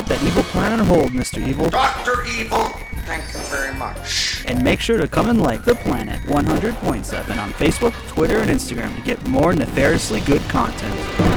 that evil plan on hold, Mr. Evil. Dr. Evil, thank you very much. And make sure to come and like The Planet 100.7 on Facebook, Twitter, and Instagram to get more nefariously good content.